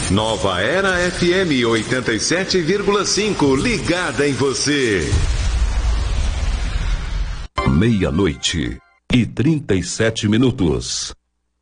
Nova Era FM 87,5, ligada em você. 00:37.